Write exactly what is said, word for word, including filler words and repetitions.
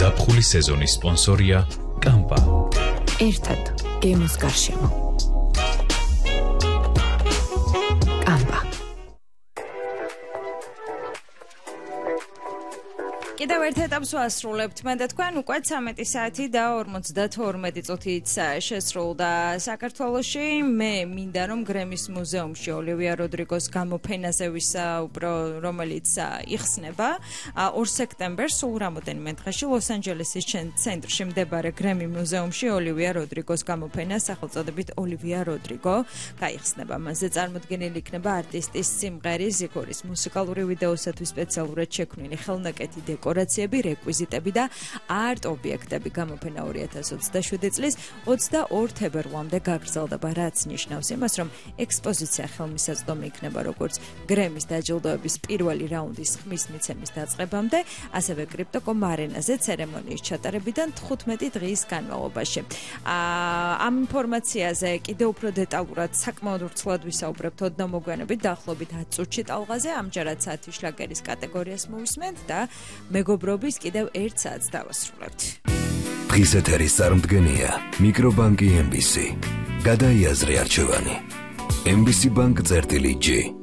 ზაფხულის სეზონის სპონსორია კამპა. ერთად გემოს გარშემო. კამპა. კიდევ ერთ ეტაპს ვასრულებთ. მე და თქვენ უკვე ცამეტი საათი და ორმოცდათორმეტი წუთით შესრულდა საქართველოში. მე მინდა რომ გრემის მუზეუმში ოლივია როდრიგოს გამოფენაზე ვისაუბრო, რომელიც იხსნება ორ სექტემბერს, სულ რამოდენიმე დღეში ლოს-ანჯელესის ცენტრში მდებარე გრემი მუზეუმში ოლივია როდრიგოს გამოფენა სახელწოდებით ოლივია როდრიგო გაიხსნება. მასზე წარმოდგენილი იქნება არტისტის სიმღერის, ზიქურის მუსიკალური ვიდეოსათვის სპეციალურად შექმნილი ხელნაკეთი დეკორაციები, რეკვიზიტები და არტ ობიექტები. გამოფენა ორი ათას ოცდაშვიდი წლის ოცდაორ თებერვლამდე გაგრძელდება, რაც ნიშნავს იმას, რომ ექსპოზიცია ხელმისაწვდომი იქნება როგორც გრემის დაჯილდოების პირველი რაუნდის ხმის მიცემის დაწყებამდე, ასევე კრიპტოკომ არენაზე ცერემონიის ჩატარებიდან თხუთმეტი დღის განმავლობაში. ამ ინფორმაციაზე კიდევ უფრო დეტალურად საკმაოდ ვრცლად ვისაუბრებთ ოდნავ მოგვიანებით დაახლოებით ათ წუთში ტალღაზე. ამჯერად საათი შლაგერის კატეგორიას მოვისმენთ და მეგობრობის კიდევ ერთ საათს დავასრულებთ. დღის ეთერის წარმდგენია მიკრობანკი ემ ბი სი. გადაიაზრე არჩევანი. ემ ბი სი ბანკ წერტილი ჯი.